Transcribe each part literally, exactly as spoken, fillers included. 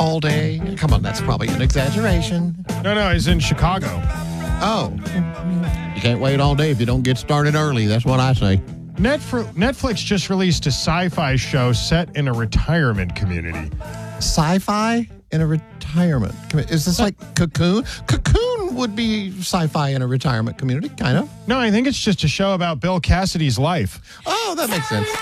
all day. Come on, that's probably an exaggeration. No, no, he's in Chicago. Oh, you can't wait all day if you don't get started early. That's what I say. Netflix, Netflix just released a sci-fi show set in a retirement community. Sci-fi in a retirement community. Is this like Cocoon? Cocoon would be sci-fi in a retirement community, kind of. No, I think it's just a show about Bill Cassidy's life. Oh, that makes sense.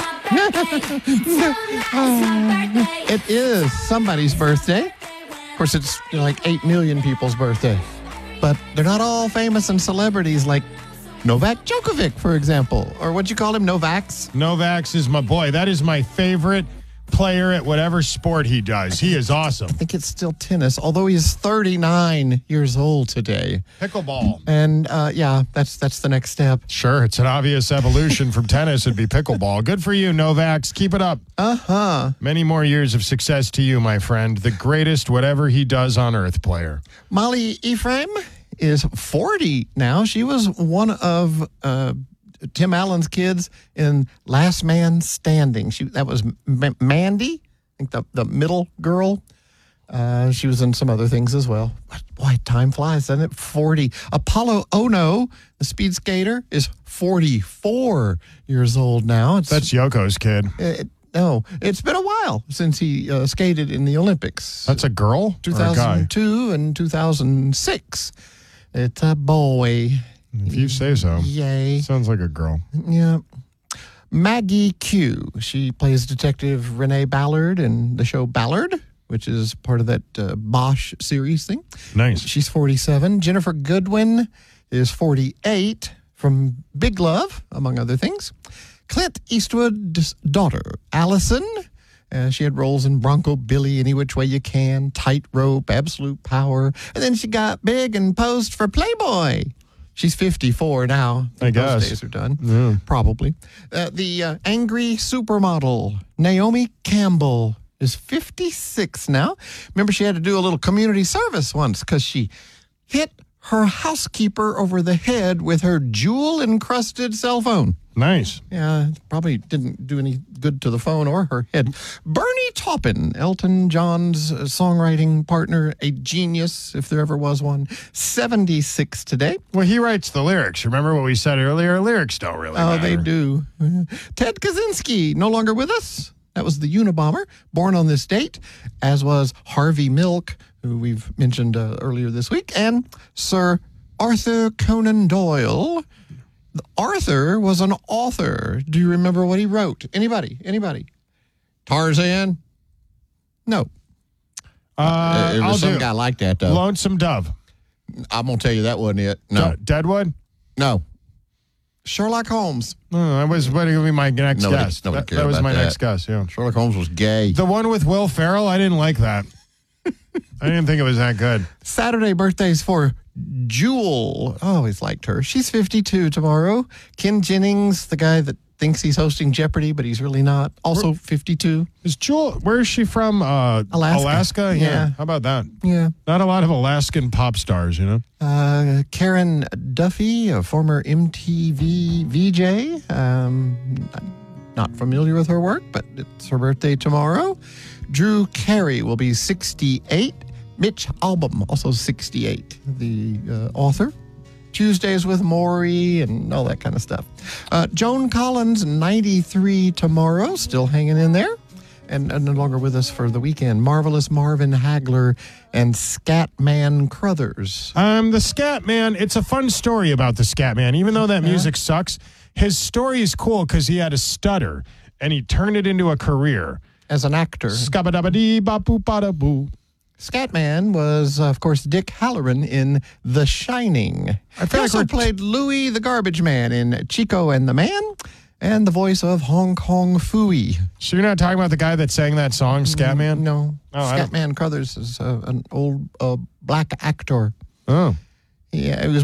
It is somebody's birthday. Of course, it's you know, like eight million people's birthday. But they're not all famous and celebrities like Novak Djokovic, for example. Or what'd you call him, Novaks? Novaks is my boy. That is my favorite player at whatever sport he does. He is awesome. I think it's still tennis, although he's thirty-nine years old today. Pickleball. And, uh, yeah, that's that's the next step. Sure, it's an obvious evolution from tennis. It'd be pickleball. Good for you, Novaks. Keep it up. Uh-huh. Many more years of success to you, my friend. The greatest whatever he does on earth player. Molly Ephraim is forty now. She was one of uh, Tim Allen's kids in Last Man Standing. She That was M- Mandy, I think the, the middle girl. Uh, she was in some other things as well. Boy, time flies, doesn't it? forty. Apollo Ono, the speed skater, is forty-four years old now. It's, That's Yoko's kid. It, no, it's been a while since he uh, skated in the Olympics. That's a girl two or a guy? thousand two and two thousand six. It's a boy. If you say so. Yay. Sounds like a girl. Yeah. Maggie Q. She plays Detective Renee Ballard in the show Ballard, which is part of that uh, Bosch series thing. Nice. She's forty-seven. Jennifer Goodwin is forty-eight from Big Love, among other things. Clint Eastwood's daughter, Allison. Uh, she had roles in Bronco Billy, Any Which Way You Can, Tightrope, Absolute Power. And then she got big and posed for Playboy. She's fifty-four now. I Those guess. days are done. Yeah. Probably. Uh, the uh, angry supermodel, Naomi Campbell, is fifty-six now. Remember, she had to do a little community service once because she hit her housekeeper over the head with her jewel-encrusted cell phone. Nice. Yeah, probably didn't do any good to the phone or her head. Bernie Taupin, Elton John's songwriting partner, a genius, if there ever was one, seventy-six today. Well, he writes the lyrics. Remember what we said earlier? Lyrics don't really Oh, matter. they do. Ted Kaczynski, no longer with us. That was the Unabomber, born on this date, as was Harvey Milk, who we've mentioned uh, earlier this week, and Sir Arthur Conan Doyle. Arthur was an author. Do you remember what he wrote? Anybody? Anybody? Tarzan? No. Uh, there was I'll some do. guy like that, though. Lonesome Dove. I'm going to tell you that wasn't it. No. D- Deadwood? No. Sherlock Holmes. Oh, I was going to be my next Nobody- guess. nobody that, cared that was about my that. next guess, yeah. Sherlock Holmes was gay. The one with Will Ferrell, I didn't like that. I didn't think it was that good. Saturday birthdays for Jewel. I always liked her. She's fifty-two tomorrow. Ken Jennings, the guy that thinks he's hosting Jeopardy, but he's really not. Also fifty-two. Is Jewel, where is she from? Uh, Alaska. Alaska? Yeah. Yeah. How about that? Yeah. Not a lot of Alaskan pop stars, you know? Uh, Karen Duffy, a former M T V V J. Um, not familiar with her work, but it's her birthday tomorrow. Drew Carey will be sixty-eight. Mitch Albom, also sixty-eight, the uh, author. Tuesdays with Maury and all that kind of stuff. Uh, Joan Collins, ninety-three tomorrow, still hanging in there. And, and no longer with us for the weekend. Marvelous Marvin Hagler and Scatman Crothers. Um, the Scat Man, it's a fun story about the Scat Man. Even though that music sucks, his story is cool because he had a stutter and he turned it into a career. As an actor. Scabba-dabba-dee-ba-boop-ba-da-boo. Scatman was, of course, Dick Halloran in The Shining. I He feel like also we're- played Louis the Garbage Man in Chico and the Man, and the voice of Hong Kong Phooey. So you're not talking about the guy that sang that song, Scatman? No, Oh, I don't- Scatman Crothers is uh, an old uh, black actor. Oh. Yeah, it was